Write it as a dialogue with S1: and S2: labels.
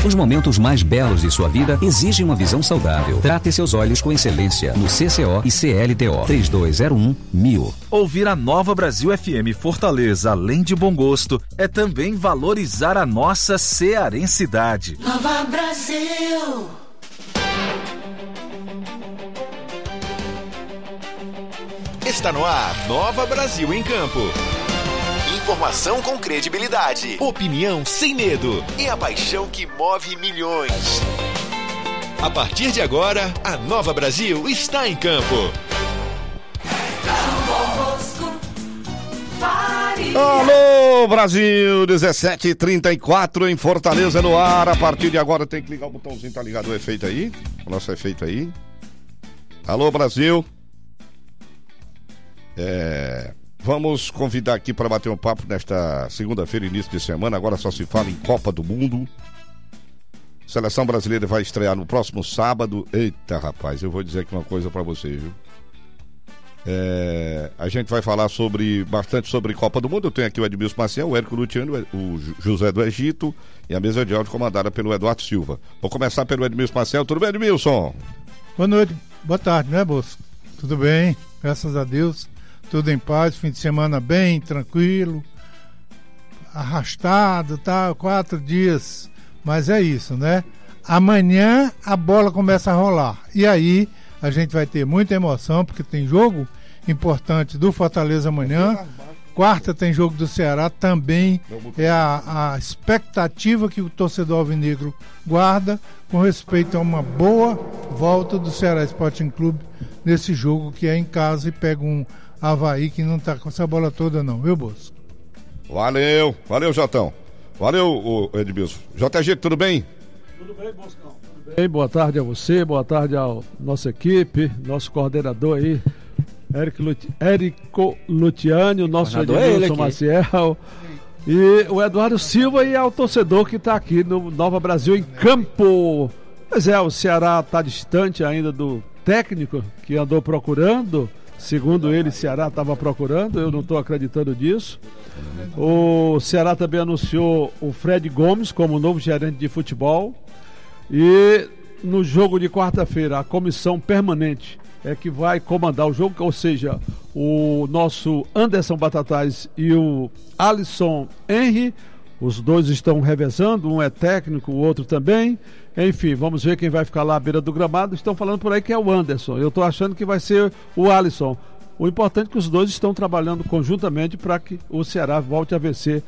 S1: Os momentos mais belos de sua vida exigem uma visão saudável. Trate seus olhos com excelência no CCO e CLTO 3201-1000.
S2: Ouvir a Nova Brasil FM Fortaleza, além de bom gosto, é também valorizar a nossa cearensidade.
S3: Nova Brasil.
S4: Está no ar, Nova Brasil em Campo. Informação com credibilidade, opinião sem medo e a paixão que move milhões. A partir de agora, a Nova Brasil está em campo.
S5: Alô, Brasil, 17h34 em Fortaleza no ar. A partir de agora tem que ligar o botãozinho, tá ligado o efeito aí? O nosso efeito aí. Alô, Brasil. Vamos convidar aqui para bater um papo nesta segunda-feira, início de semana. Agora só se fala em Copa do Mundo. Seleção brasileira vai estrear no próximo sábado. Eita, rapaz, eu vou dizer aqui uma coisa para vocês, viu? A gente vai falar bastante sobre Copa do Mundo. Eu tenho aqui o Edmilson Maciel, o Érico Luciano, o José do Egito e a mesa de áudio comandada pelo Eduardo Silva. Vou começar pelo Edmilson Maciel. Tudo bem, Edmilson?
S6: Boa noite, boa tarde, né, Bosco? Tudo bem, graças a Deus. Tudo em paz, fim de semana bem, tranquilo, arrastado, tá, 4 dias, mas é isso, né? Amanhã a bola começa a rolar, e aí a gente vai ter muita emoção, porque tem jogo importante do Fortaleza amanhã, quarta tem jogo do Ceará, também é a expectativa que o torcedor alvinegro guarda com respeito a uma boa volta do Ceará Sporting Clube nesse jogo que é em casa e pega um Avaí que não tá com essa bola toda não, viu, Bosco?
S5: Valeu, Jotão. Valeu, Edmilson. JG, tudo bem?
S7: Tudo bem, Boscão. Tudo bem, boa tarde a você, boa tarde à nossa equipe, nosso coordenador aí, Érico Luciani, o nosso Edmilson Maciel e o Eduardo Silva e ao torcedor que está aqui no Nova Brasil em Campo. Pois é, o Ceará está distante ainda do técnico que andou procurando. Segundo ele, o Ceará estava procurando, eu não estou acreditando nisso. O Ceará também anunciou o Fred Gomes como novo gerente de futebol. E no jogo de quarta-feira, a comissão permanente é que vai comandar o jogo, ou seja, o nosso Anderson Batatais e o Alisson Henry, os dois estão revezando, um é técnico, o outro também. Enfim, vamos ver quem vai ficar lá à beira do gramado. Estão falando por aí que é o Anderson. Eu estou achando que vai ser o Alisson. O importante é que os dois estão trabalhando conjuntamente para que o Ceará volte a vencer